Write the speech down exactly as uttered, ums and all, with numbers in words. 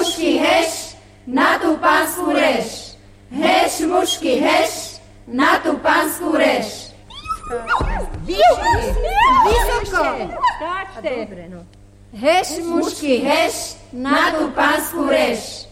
mušky, heš, na tú pánsku reš. Heš, mušky, heš, na tú pánsku reš. Vysoko. Dobre, no. Heš, mušky, heš, na tú pánsku reš.